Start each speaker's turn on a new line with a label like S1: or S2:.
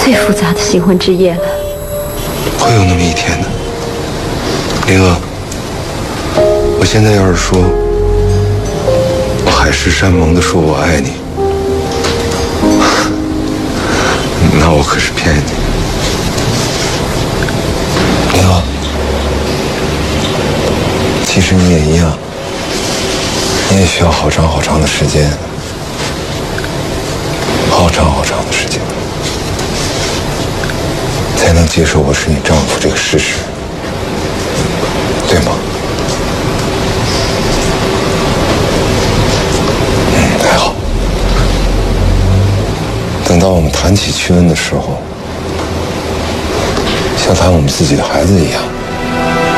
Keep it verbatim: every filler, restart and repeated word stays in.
S1: 最复杂的新婚之夜了。
S2: 会有那么一天的，林娥。我现在要是说，我海誓山盟的说我爱你，那我可是骗你。林娥，其实你也一样，你也需要好长好长的时间，好长好长的时间，才能接受我是你丈夫这个事实，对吗？嗯，还好。等到我们谈起屈恩的时候，像谈我们自己的孩子一样。